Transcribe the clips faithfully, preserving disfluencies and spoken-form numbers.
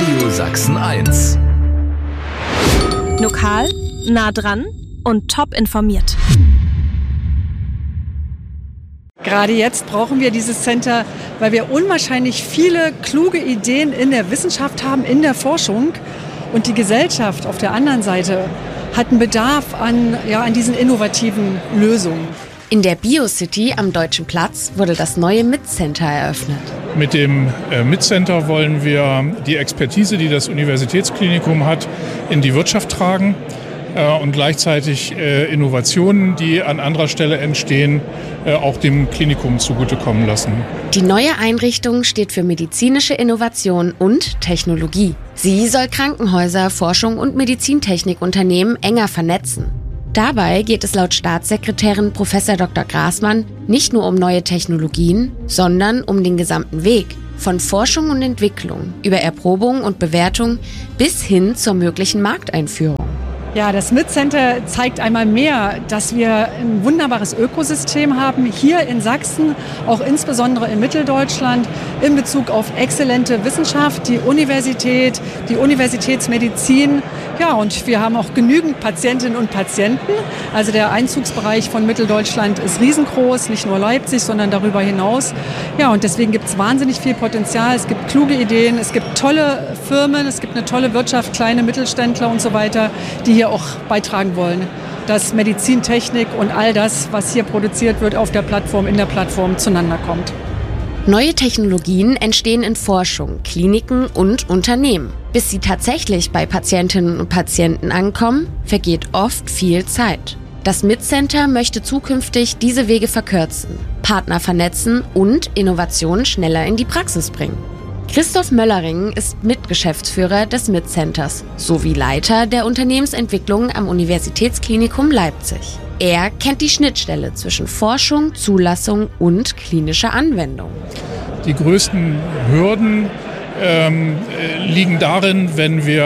Radio Sachsen eins. Lokal, nah dran und top informiert. Gerade jetzt brauchen wir dieses Center, weil wir unwahrscheinlich viele kluge Ideen in der Wissenschaft haben, in der Forschung. Und die Gesellschaft auf der anderen Seite hat einen Bedarf an, ja, an diesen innovativen Lösungen. In der Biocity am Deutschen Platz wurde das neue MIT-Center eröffnet. Mit dem äh, MIT-Center wollen wir die Expertise, die das Universitätsklinikum hat, in die Wirtschaft tragen äh, und gleichzeitig äh, Innovationen, die an anderer Stelle entstehen, äh, auch dem Klinikum zugutekommen lassen. Die neue Einrichtung steht für medizinische Innovation und Technologie. Sie soll Krankenhäuser, Forschung und Medizintechnikunternehmen enger vernetzen. Dabei geht es laut Staatssekretärin Professor Doktor Graßmann nicht nur um neue Technologien, sondern um den gesamten Weg von Forschung und Entwicklung über Erprobung und Bewertung bis hin zur möglichen Markteinführung. Ja, das MIT-Center zeigt einmal mehr, dass wir ein wunderbares Ökosystem haben, hier in Sachsen, auch insbesondere in Mitteldeutschland, in Bezug auf exzellente Wissenschaft, die Universität, die Universitätsmedizin. Ja, und wir haben auch genügend Patientinnen und Patienten. Also der Einzugsbereich von Mitteldeutschland ist riesengroß, nicht nur Leipzig, sondern darüber hinaus. Ja, und deswegen gibt es wahnsinnig viel Potenzial. Es gibt kluge Ideen, es gibt tolle Firmen, es gibt eine tolle Wirtschaft, kleine Mittelständler und so weiter, die hier auch beitragen wollen, dass Medizintechnik und all das, was hier produziert wird, auf der Plattform, in der Plattform zueinander kommt. Neue Technologien entstehen in Forschung, Kliniken und Unternehmen. Bis sie tatsächlich bei Patientinnen und Patienten ankommen, vergeht oft viel Zeit. Das MIT-Center möchte zukünftig diese Wege verkürzen, Partner vernetzen und Innovationen schneller in die Praxis bringen. Christoph Möllering ist Mitgeschäftsführer des MIT-Centers sowie Leiter der Unternehmensentwicklung am Universitätsklinikum Leipzig. Er kennt die Schnittstelle zwischen Forschung, Zulassung und klinischer Anwendung. Die größten Hürden ähm, liegen darin, wenn wir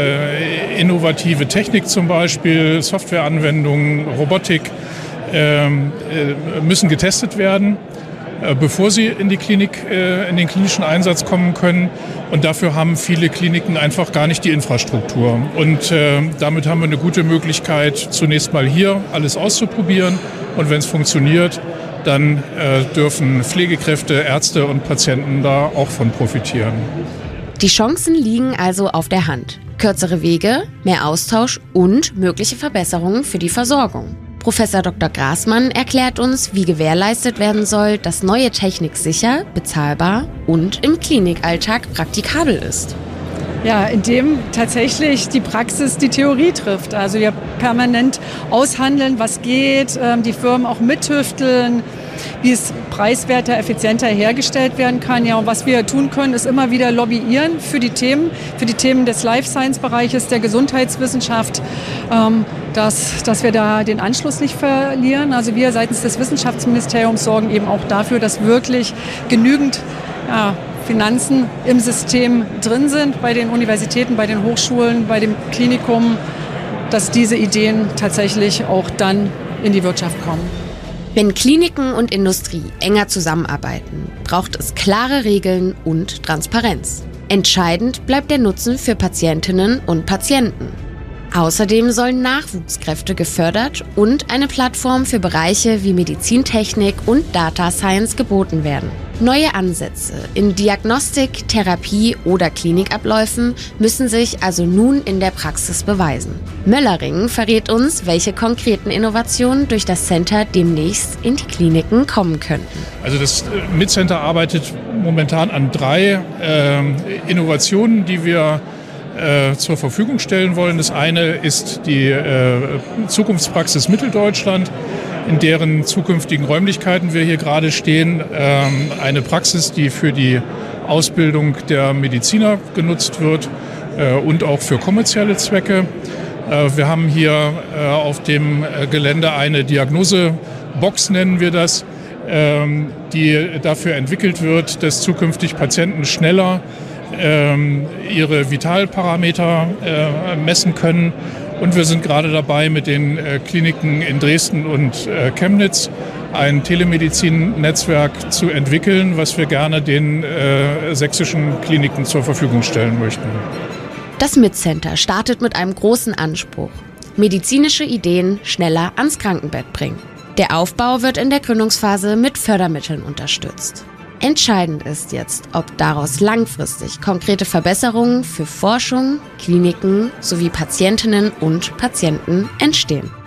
äh, innovative Technik zum Beispiel, Softwareanwendungen, Robotik äh, müssen getestet werden, bevor sie in die Klinik, in den klinischen Einsatz kommen können. Und dafür haben viele Kliniken einfach gar nicht die Infrastruktur. Und äh, damit haben wir eine gute Möglichkeit, zunächst mal hier alles auszuprobieren. Und wenn es funktioniert, dann äh, dürfen Pflegekräfte, Ärzte und Patienten da auch von profitieren. Die Chancen liegen also auf der Hand. Kürzere Wege, mehr Austausch und mögliche Verbesserungen für die Versorgung. Professor Doktor Graßmann erklärt uns, wie gewährleistet werden soll, dass neue Technik sicher, bezahlbar und im Klinikalltag praktikabel ist. Ja, indem tatsächlich die Praxis die Theorie trifft. Also wir permanent aushandeln, was geht, die Firmen auch mithüfteln, wie es preiswerter, effizienter hergestellt werden kann. Ja, und was wir tun können, ist immer wieder lobbyieren für die Themen, für die Themen des Life-Science-Bereiches, der Gesundheitswissenschaft, ähm, dass, dass wir da den Anschluss nicht verlieren. Also wir seitens des Wissenschaftsministeriums sorgen eben auch dafür, dass wirklich genügend ja, Finanzen im System drin sind, bei den Universitäten, bei den Hochschulen, bei dem Klinikum, dass diese Ideen tatsächlich auch dann in die Wirtschaft kommen. Wenn Kliniken und Industrie enger zusammenarbeiten, braucht es klare Regeln und Transparenz. Entscheidend bleibt der Nutzen für Patientinnen und Patienten. Außerdem sollen Nachwuchskräfte gefördert und eine Plattform für Bereiche wie Medizintechnik und Data Science geboten werden. Neue Ansätze in Diagnostik, Therapie oder Klinikabläufen müssen sich also nun in der Praxis beweisen. Möllering verrät uns, welche konkreten Innovationen durch das Center demnächst in die Kliniken kommen könnten. Also das MIT-Center arbeitet momentan an drei äh, Innovationen, die wir äh, zur Verfügung stellen wollen. Das eine ist die äh, Zukunftspraxis Mitteldeutschland, in deren zukünftigen Räumlichkeiten wir hier gerade stehen. Ähm, eine Praxis, die für die Ausbildung der Mediziner genutzt wird äh, und auch für kommerzielle Zwecke. Äh, wir haben hier äh, auf dem Gelände eine Diagnosebox, nennen wir das, ähm, die dafür entwickelt wird, dass zukünftig Patienten schneller ähm, ihre Vitalparameter äh, messen können. Und wir sind gerade dabei, mit den äh, Kliniken in Dresden und äh, Chemnitz ein Telemedizin-Netzwerk zu entwickeln, was wir gerne den äh, sächsischen Kliniken zur Verfügung stellen möchten. Das MIT-Center startet mit einem großen Anspruch: medizinische Ideen schneller ans Krankenbett bringen. Der Aufbau wird in der Gründungsphase mit Fördermitteln unterstützt. Entscheidend ist jetzt, ob daraus langfristig konkrete Verbesserungen für Forschung, Kliniken sowie Patientinnen und Patienten entstehen.